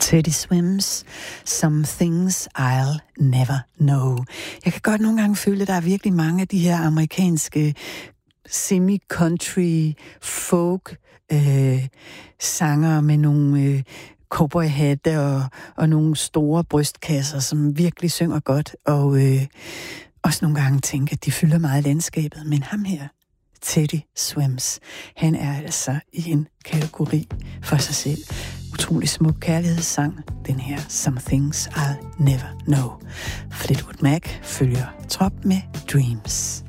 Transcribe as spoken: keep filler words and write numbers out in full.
Teddy Swims, Some Things I'll Never Know. Jeg kan godt nogle gange føle, at der er virkelig mange af de her amerikanske semi-country folk øh, sanger med nogle øh, cowboyhatte og, og nogle store brystkasser, som virkelig synger godt, og øh, også nogle gange tænker, at de fylder meget landskabet. Men ham her, Teddy Swims, han er altså i en kategori for sig selv. Utrolig smuk kærlighedssang, den her Some Things I'll Never Know. Fleetwood Mac følger trop med Dreams.